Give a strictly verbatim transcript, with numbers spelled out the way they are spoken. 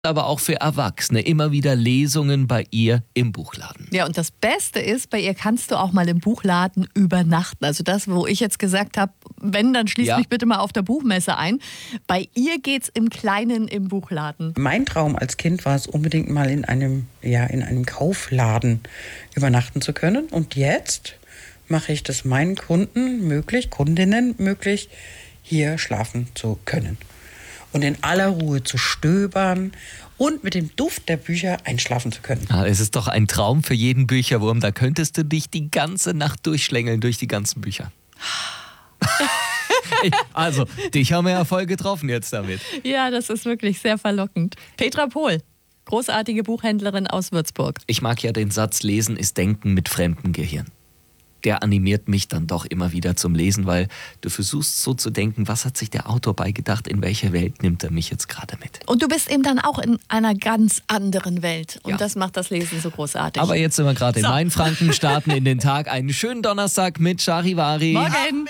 aber auch für Erwachsene immer wieder Lesungen bei ihr im Buchladen. Ja, und das Beste ist, bei ihr kannst du auch mal im Buchladen übernachten. Also das, wo ich jetzt gesagt habe, wenn, dann schließ Ja. mich bitte mal auf der Buchmesse ein. Bei ihr geht's im Kleinen im Buchladen. Mein Traum als Kind war es, unbedingt mal in einem, ja, in einem Kaufladen übernachten zu können. Und jetzt mache ich das meinen Kunden möglich, Kundinnen möglich, hier schlafen zu können. Und in aller Ruhe zu stöbern und mit dem Duft der Bücher einschlafen zu können. Ja, es ist doch ein Traum für jeden Bücherwurm. Da könntest du dich die ganze Nacht durchschlängeln durch die ganzen Bücher. Also, dich haben wir ja voll getroffen jetzt damit. Ja, das ist wirklich sehr verlockend. Petra Pohl, großartige Buchhändlerin aus Würzburg. Ich mag ja den Satz, Lesen ist Denken mit fremdem Gehirn. Der animiert mich dann doch immer wieder zum Lesen, weil du versuchst so zu denken, was hat sich der Autor beigedacht, in welche Welt nimmt er mich jetzt gerade mit. Und du bist eben dann auch in einer ganz anderen Welt. Und Ja. das macht das Lesen so großartig. Aber jetzt sind wir gerade in So. Mainfranken, starten in den Tag. Einen schönen Donnerstag mit Charivari. Morgen!